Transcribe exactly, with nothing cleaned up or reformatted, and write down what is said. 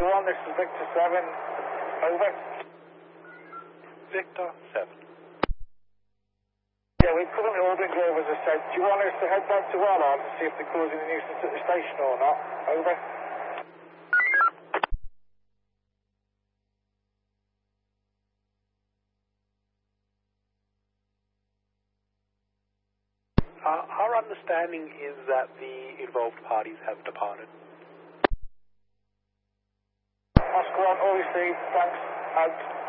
one, this is Victor seven. Over. Victor seven. Yeah, we're currently ordering Grove, as I said. Do you want us to head back to Wallon and see if they're causing a nuisance at the station or not? Over. Uh, our understanding is that the involved parties have departed. Oscar one, all received. Thanks. Out.